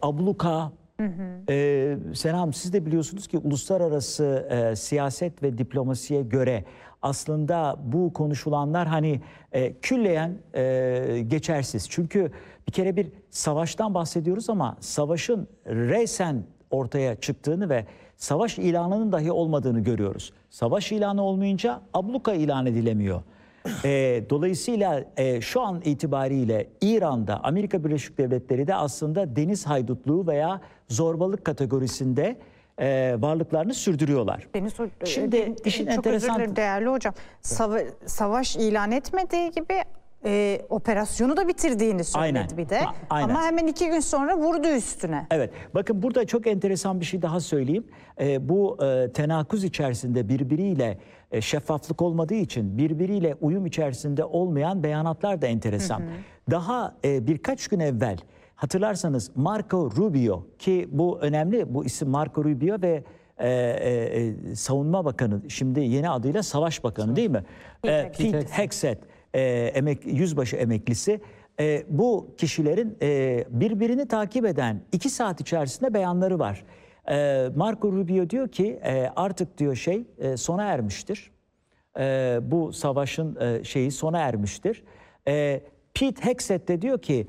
abluka. Senam, siz de biliyorsunuz ki uluslararası siyaset ve diplomasiye göre aslında bu konuşulanlar hani külleyen geçersiz. Çünkü bir kere bir savaştan bahsediyoruz ama savaşın resen ortaya çıktığını ve savaş ilanının dahi olmadığını görüyoruz. Savaş ilanı olmayınca abluka ilan edilemiyor. Dolayısıyla şu an itibariyle İran'da, Amerika Birleşik Devletleri de aslında deniz haydutluğu veya zorbalık kategorisinde varlıklarını sürdürüyorlar. Şimdi işin çok enteresan... Özür dilerim değerli hocam. Savaş ilan etmediği gibi operasyonu da bitirdiğini söyledi. Aynen. Bir de. Aynen. Ama hemen 2 gün sonra vurdu üstüne. Evet. Bakın burada çok enteresan bir şey daha söyleyeyim. Bu tenakuz içerisinde birbiriyle şeffaflık olmadığı için birbiriyle uyum içerisinde olmayan beyanatlar da enteresan. Daha birkaç gün evvel hatırlarsanız Marco Rubio, ki bu önemli, bu isim Marco Rubio ve Savunma Bakanı, şimdi yeni adıyla Savaş Bakanı değil mi? Pete Hegseth, yüzbaşı emeklisi. Bu kişilerin birbirini takip eden 2 saat içerisinde beyanları var. Marco Rubio diyor ki artık diyor sona ermiştir. Bu savaşın şeyi sona ermiştir. Pete Hegseth de diyor ki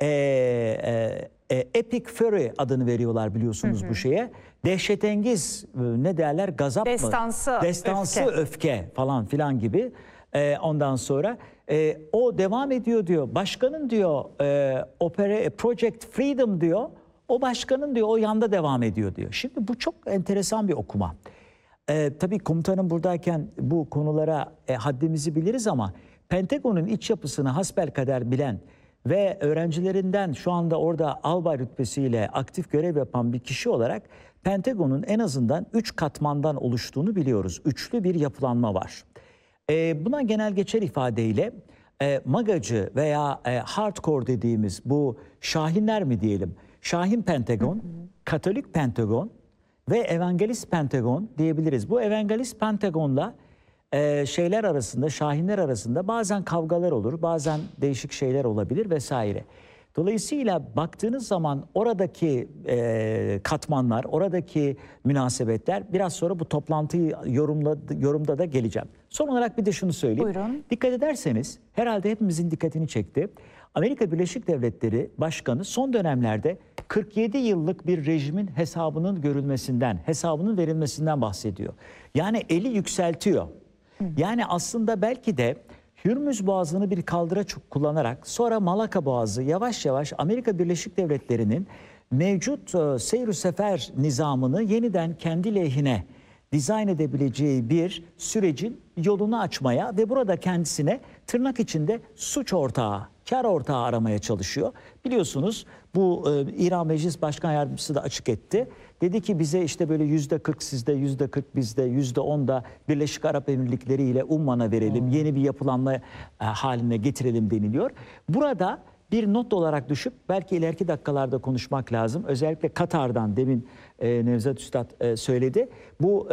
Epic Fury adını veriyorlar biliyorsunuz bu şeye. Dehşetengiz ne derler, gazap destansı mı? Destansı öfke falan filan gibi. Ondan sonra o devam ediyor diyor. Başkanın diyor Project Freedom diyor. O başkanın diyor o yanda devam ediyor diyor. Şimdi bu çok enteresan bir okuma. Tabii komutanım buradayken bu konulara haddimizi biliriz ama Pentagon'un iç yapısını hasbelkader bilen ve öğrencilerinden şu anda orada albay rütbesiyle aktif görev yapan bir kişi olarak Pentagon'un en azından 3 katmandan oluştuğunu biliyoruz. Üçlü bir yapılanma var. Buna genel geçer ifadeyle magacı veya hardcore dediğimiz bu şahinler mi diyelim? Şahin Pentagon, Katolik Pentagon ve Evangelist Pentagon diyebiliriz. Bu Evangelist Pentagon'la şeyler arasında, şahinler arasında bazen kavgalar olur, bazen değişik şeyler olabilir vesaire. Dolayısıyla baktığınız zaman oradaki katmanlar, oradaki münasebetler, biraz sonra bu toplantıyı yorumda da geleceğim. Son olarak bir de şunu söyleyeyim. Buyurun. Dikkat ederseniz herhalde hepimizin dikkatini çekti. Amerika Birleşik Devletleri Başkanı son dönemlerde 47 yıllık bir rejimin hesabının görülmesinden, hesabının verilmesinden bahsediyor. Yani eli yükseltiyor. Yani aslında belki de Hürmüz Boğazı'nı bir kaldıraç kullanarak sonra Malaka Boğazı yavaş yavaş Amerika Birleşik Devletleri'nin mevcut seyr-i sefer nizamını yeniden kendi lehine dizayn edebileceği bir sürecin yolunu açmaya ve burada kendisine tırnak içinde suç ortağı, kar ortağı aramaya çalışıyor. Biliyorsunuz bu İran Meclis Başkan Yardımcısı da açık etti. Dedi ki bize işte böyle %40 sizde, %40 bizde, %10 da Birleşik Arap Emirlikleri ile Umman'a verelim, yeni bir yapılanma haline getirelim deniliyor. Burada bir not olarak düşüp belki ileriki dakikalarda konuşmak lazım. Özellikle Katar'dan demin Nevzat Üstad söyledi. Bu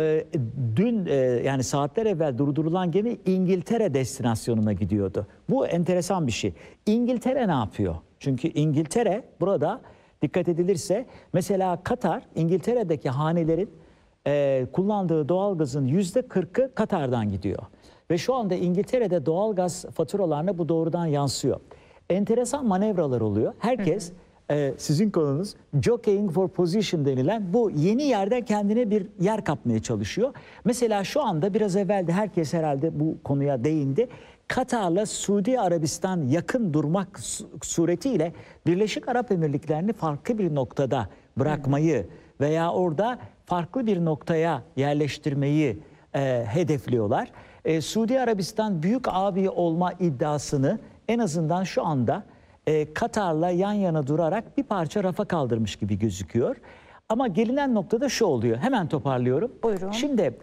dün yani saatler evvel durdurulan gemi İngiltere destinasyonuna gidiyordu. Bu enteresan bir şey. İngiltere ne yapıyor? Çünkü İngiltere burada dikkat edilirse mesela Katar, İngiltere'deki hanelerin kullandığı doğalgazın %40'ı Katar'dan gidiyor. Ve şu anda İngiltere'de doğalgaz faturalarına bu doğrudan yansıyor. Enteresan manevralar oluyor. Herkes sizin konunuz jockeying for position denilen bu yeni yerde kendine bir yer kapmaya çalışıyor. Mesela şu anda biraz evvel de herkes herhalde bu konuya değindi. Katar'la Suudi Arabistan yakın durmak suretiyle Birleşik Arap Emirlikleri'ni farklı bir noktada bırakmayı veya orada farklı bir noktaya yerleştirmeyi hedefliyorlar. Suudi Arabistan büyük abi olma iddiasını en azından şu anda Katar'la yan yana durarak bir parça rafa kaldırmış gibi gözüküyor. Ama gelinen noktada şu oluyor. Hemen toparlıyorum. Buyurun. Şimdi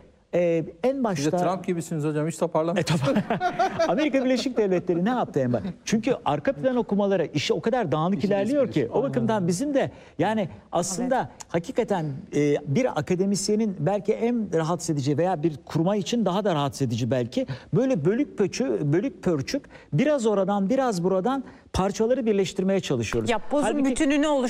en başta... Siz de Trump gibisiniz hocam, hiç toparlamayın. Amerika Birleşik Devletleri ne yaptı en başta? Çünkü arka plan okumaları işi o kadar dağınık ilerliyor ki o bakımdan bizim de yani aslında hakikaten bir akademisyenin belki en rahatsız edici veya bir kurmay için daha da rahatsız edici belki böyle bölük pörçük biraz oradan biraz buradan parçaları birleştirmeye çalışıyoruz. Yapbozun bütününü oluşturuyor.